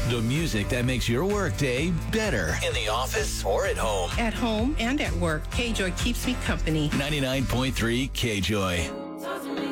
The music that makes your workday better. In the office or at home. At home and at work, KJOY keeps me company. 99.3 KJOY.